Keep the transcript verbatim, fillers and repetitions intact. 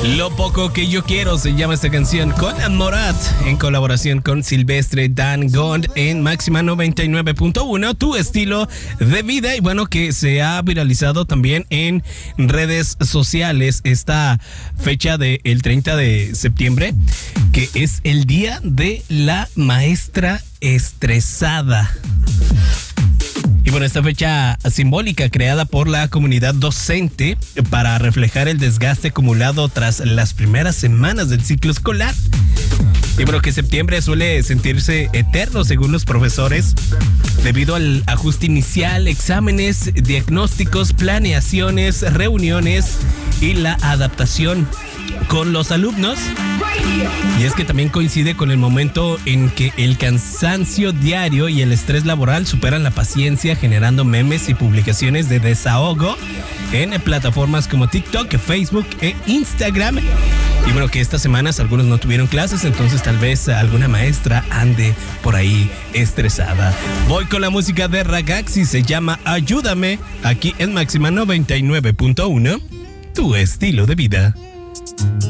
Lo poco que yo quiero se llama esta canción con Morat en colaboración con Silvestre Dangond en Máxima noventa y nueve punto uno, tu estilo de vida. Y bueno, que se ha viralizado también en redes sociales esta fecha del treinta de septiembre, que es el día de la maestra estresada. Y bueno, esta fecha simbólica creada por la comunidad docente para reflejar el desgaste acumulado tras las primeras semanas del ciclo escolar. Y bueno, que septiembre suele sentirse eterno según los profesores debido al ajuste inicial, exámenes, diagnósticos, planeaciones, reuniones y la adaptación con los alumnos. Y es que también coincide con el momento en que el cansancio diario y el estrés laboral superan la paciencia, generando memes y publicaciones de desahogo en plataformas como TikTok, Facebook e Instagram. Y bueno, que estas semanas algunos no tuvieron clases, entonces tal vez alguna maestra ande por ahí estresada. Voy con la música de Ragazzi, se llama Ayúdame, aquí en Máxima noventa y nueve punto uno, tu estilo de vida.